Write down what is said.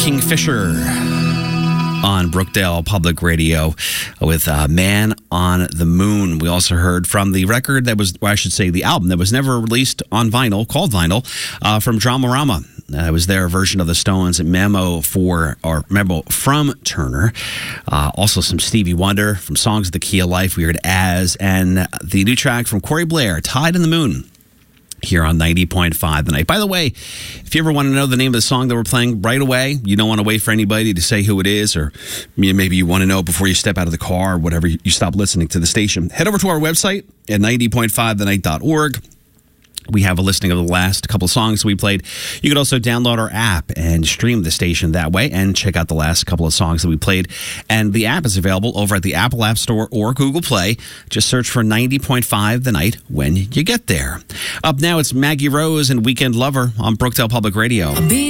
Kingfisher on Brookdale Public Radio with Man on the Moon. We also heard from the record that was, or I should say the album that was never released on vinyl, called Vinyl, from Dramarama. It was their version of the Stones' Memo from Turner. Also some Stevie Wonder from Songs of the Key of Life, we heard As, and the new track from Corey Blair, Tide in the Moon, here on 90.5 The Night. By the way, if you ever want to know the name of the song that we're playing right away, you don't want to wait for anybody to say who it is, or maybe you want to know before you step out of the car or whatever, you stop listening to the station, head over to our website at 90.5thenight.org. We have a listing of the last couple of songs we played. You could also download our app and stream the station that way and check out the last couple of songs that we played. And the app is available over at the Apple App Store or Google Play. Just search for 90.5 The Night when you get there. Up now, it's Maggie Rose and Weekend Lover on Brookdale Public Radio.